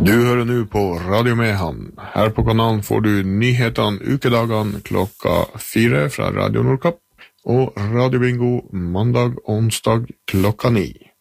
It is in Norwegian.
Du hører nå på Radio Mehamn. Her på kanalen får du nyhetene ukedagene klokka 4 fra Radio Nordkapp, og Radio Bingo mandag og onsdag klokka 9.